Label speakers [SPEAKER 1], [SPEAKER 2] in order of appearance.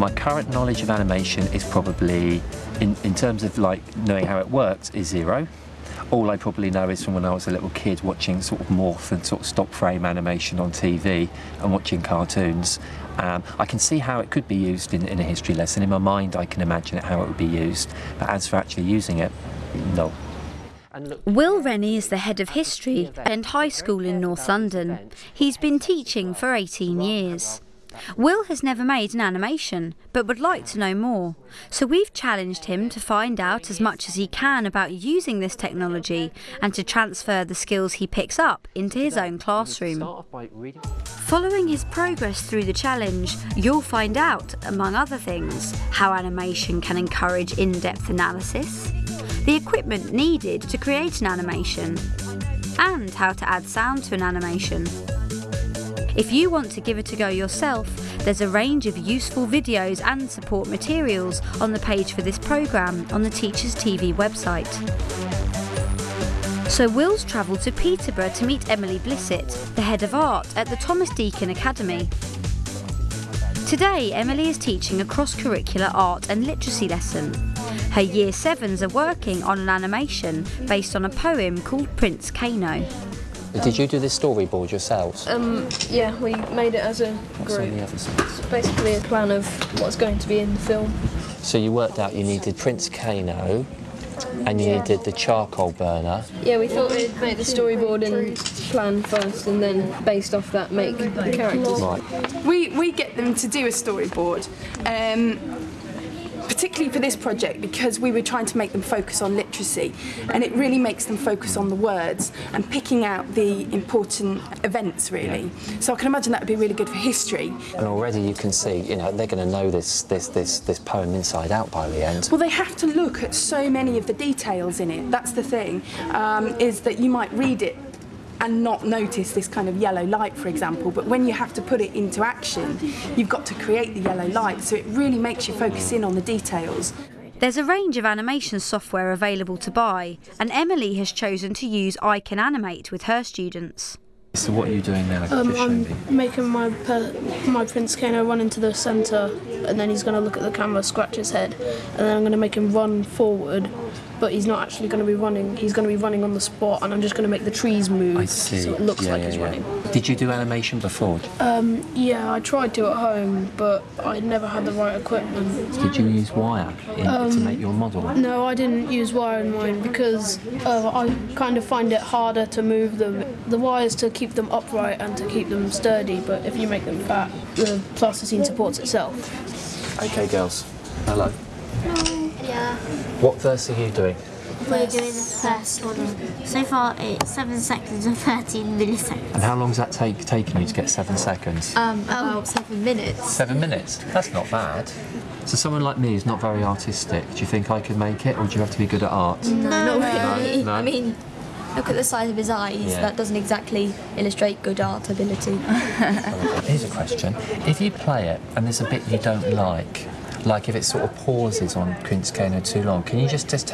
[SPEAKER 1] My current knowledge of animation is probably, in terms of like knowing how it works, is zero. All I probably know is from when I was a little kid watching sort of morph and sort of stop frame animation on TV and watching cartoons. I can see how it could be used in a history lesson. In my mind I can imagine how it would be used, but as for actually using it, no.
[SPEAKER 2] Will Rennie is the head of history at High School in North London. He's been teaching for 18 years. Will has never made an animation, but would like to know more. So we've challenged him to find out as much as he can about using this technology and to transfer the skills he picks up into his own classroom. Following his progress through the challenge, you'll find out, among other things, how animation can encourage in-depth analysis, the equipment needed to create an animation, and how to add sound to an animation. If you want to give it a go yourself, there's a range of useful videos and support materials on the page for this programme on the Teachers TV website. So Will's travelled to Peterborough to meet Emily Blissett, the head of art at the Thomas Deacon Academy. Today, Emily is teaching a cross-curricular art and literacy lesson. Her Year 7s are working on an animation based on a poem called Prince Kano.
[SPEAKER 1] Did you do this storyboard yourselves?
[SPEAKER 3] Yeah, we made it as a group.
[SPEAKER 1] What's on the other side?
[SPEAKER 3] It's basically a plan of what's going to be in the film.
[SPEAKER 1] So you worked out you needed Prince Kano and you needed the charcoal burner.
[SPEAKER 3] Yeah, we thought we'd make the storyboard and plan first and then based off that make the characters.
[SPEAKER 1] Right.
[SPEAKER 4] We get them to do a storyboard. Particularly for this project, because we were trying to make them focus on literacy, and it really makes them focus on the words and picking out the important events, really. So I can imagine that would be really good for history.
[SPEAKER 1] And already you can see, you know, they're going to know this poem inside out by the end.
[SPEAKER 4] Well, they have to look at so many of the details in it. That's the thing, is that you might read it and not notice this kind of yellow light, for example, but when you have to put it into action, you've got to create the yellow light, so it really makes you focus in on the details.
[SPEAKER 2] There's a range of animation software available to buy, and Emily has chosen to use I Can Animate with her students.
[SPEAKER 1] So what are you doing now?
[SPEAKER 5] I'm making my Prince Kano run into the centre, and then he's going to look at the camera, scratch his head, and then I'm going to make him run forward, but he's not actually going to be running, he's going to be running on the spot, and I'm just going to make the trees move,
[SPEAKER 1] I see.
[SPEAKER 5] so it looks like he's running.
[SPEAKER 1] Did you do animation before?
[SPEAKER 5] Yeah, I tried to at home, but I never had the right equipment.
[SPEAKER 1] Did you use wire to make your model?
[SPEAKER 5] No, I didn't use wire in mine because I kind of find it harder to move them. The wires to keep them upright and to keep them sturdy, but if you make them fat, the plasticine supports itself.
[SPEAKER 1] Okay, girls. Hello.
[SPEAKER 6] Yeah,
[SPEAKER 1] What verse are you doing?
[SPEAKER 6] we're doing the first one. So far it's 7 seconds and 13 milliseconds.
[SPEAKER 1] And how long has that taken you to get 7 seconds?
[SPEAKER 6] About 7 minutes.
[SPEAKER 1] 7 minutes? That's not bad. So someone like me who's not very artistic, do you think I could make it, or do you have to be good at art?
[SPEAKER 6] No, not really.
[SPEAKER 1] No.
[SPEAKER 6] I mean, look at the size of his eyes.
[SPEAKER 1] Yeah.
[SPEAKER 6] That doesn't exactly illustrate good art ability.
[SPEAKER 1] Here's a question. If you play it and there's a bit you don't like if it sort of pauses on Prince Kano too long, can you just